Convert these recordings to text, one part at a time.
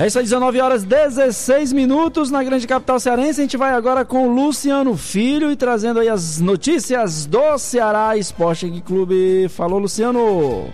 É isso aí, 19 horas 16 minutos na grande capital cearense. A gente vai agora com o Luciano Filho e trazendo aí as notícias do Ceará Esporte Clube. Falou, Luciano.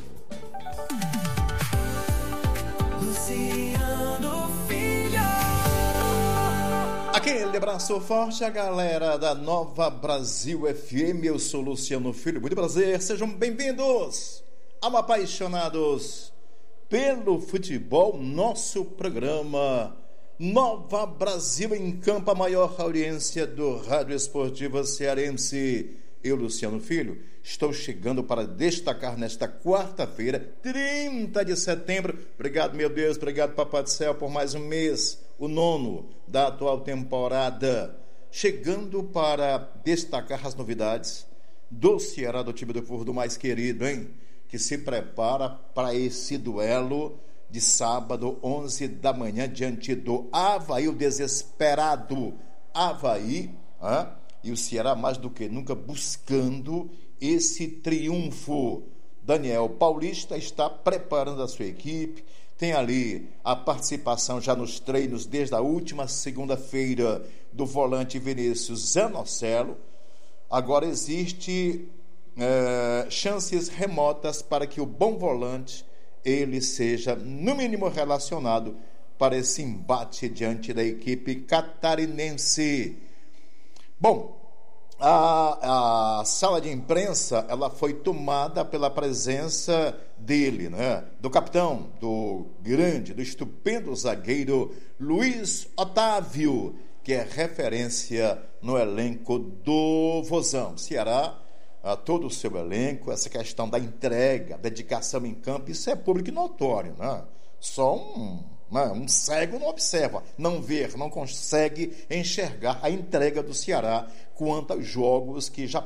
Aquele abraço forte à galera da Nova Brasil FM. Eu sou Luciano Filho, muito prazer, sejam bem-vindos ao Apaixonados pelo Futebol, nosso programa Nova Brasil em Campo, a maior audiência do Rádio Esportivo Cearense. Eu, Luciano Filho, estou chegando para destacar nesta quarta-feira, 30 de setembro. Obrigado, meu Deus, obrigado, Papai do Céu, por mais um mês, o 9º da atual temporada. Chegando para destacar as novidades do Ceará, do time do povo do mais querido, hein? Que se prepara para esse duelo de sábado, 11 da manhã, diante do Avaí, o desesperado Avaí, e o Ceará mais do que nunca buscando esse triunfo. Daniel Paulista está preparando a sua equipe, tem ali a participação já nos treinos desde a última segunda-feira do volante Vinícius Zanocelo. Agora existe chances remotas para que o bom volante ele seja no mínimo relacionado para esse embate diante da equipe catarinense. Bom, a sala de imprensa ela foi tomada pela presença dele, né? Do capitão, do grande, do estupendo zagueiro Luiz Otávio, que é referência no elenco do Vozão. Ceará, todo o seu elenco, essa questão da entrega, dedicação em campo, isso é público notório, né? Só um cego não observa, não vê, não consegue enxergar a entrega do Ceará quanto aos jogos que já